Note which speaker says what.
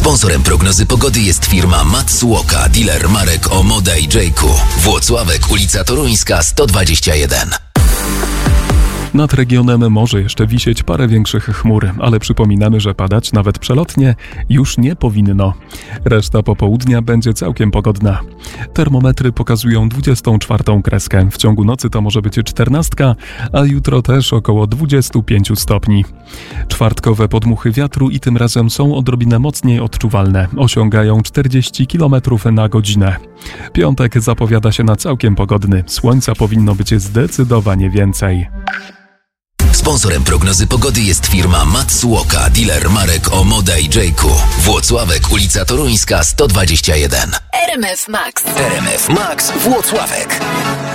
Speaker 1: Sponsorem prognozy pogody jest firma Matsuoka, dealer marek Omoda i Jayku. Włocławek, ulica Toruńska, 121.
Speaker 2: Nad regionem może jeszcze wisieć parę większych chmur, ale przypominamy, że padać nawet przelotnie już nie powinno. Reszta popołudnia będzie całkiem pogodna. Termometry pokazują 24 kreskę. W ciągu nocy to może być 14, a jutro też około 25 stopni. Czwartkowe podmuchy wiatru i tym razem są odrobinę mocniej odczuwalne. Osiągają 40 km na godzinę. Piątek zapowiada się na całkiem pogodny. Słońca powinno być zdecydowanie więcej.
Speaker 1: Sponsorem prognozy pogody jest firma Matsuoka, dealer marek Omoda i Jayku. Włocławek, ulica Toruńska, 121.
Speaker 3: RMF Max.
Speaker 1: RMF Max Włocławek.